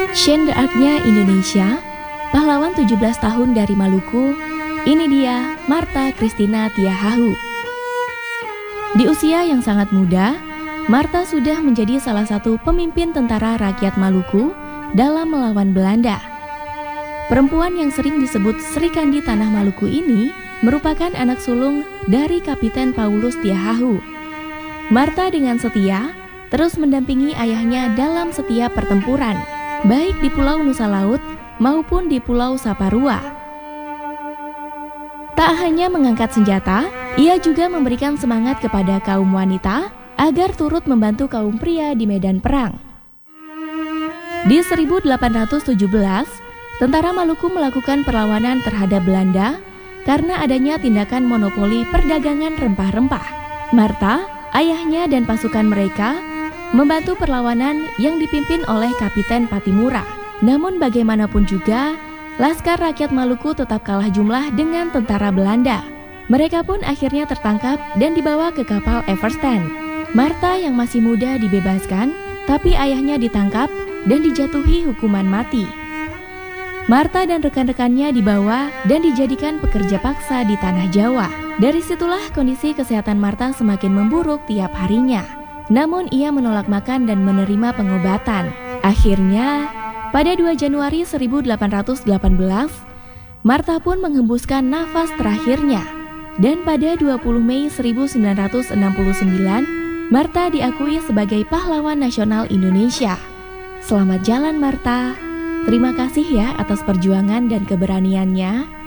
Shane the Ark-nya Indonesia, pahlawan 17 tahun dari Maluku, ini dia Martha Christina Tiahahu. Di usia yang sangat muda, Martha sudah menjadi salah satu pemimpin tentara rakyat Maluku dalam melawan Belanda. Perempuan yang sering disebut Sri Kandi Tanah Maluku ini merupakan anak sulung dari Kapiten Paulus Tiahahu. Martha dengan setia terus mendampingi ayahnya dalam setiap pertempuran, baik di Pulau Nusa Laut maupun di Pulau Saparua. Tak hanya mengangkat senjata, ia juga memberikan semangat kepada kaum wanita agar turut membantu kaum pria di medan perang. Di 1817, tentara Maluku melakukan perlawanan terhadap Belanda karena adanya tindakan monopoli perdagangan rempah-rempah. Martha, ayahnya dan pasukan mereka membantu perlawanan yang dipimpin oleh Kapiten Patimura. Namun bagaimanapun juga, Laskar Rakyat Maluku tetap kalah jumlah dengan tentara Belanda. Mereka pun akhirnya tertangkap dan dibawa ke kapal Everstand. Martha yang masih muda dibebaskan, tapi ayahnya ditangkap dan dijatuhi hukuman mati. Martha dan rekan-rekannya dibawa dan dijadikan pekerja paksa di tanah Jawa. Dari situlah kondisi kesehatan Martha semakin memburuk tiap harinya. Namun ia menolak makan dan menerima pengobatan. Akhirnya, pada 2 Januari 1818, Martha pun menghembuskan nafas terakhirnya. Dan pada 20 Mei 1969, Martha diakui sebagai pahlawan nasional Indonesia. Selamat jalan Martha. Terima kasih ya atas perjuangan dan keberaniannya.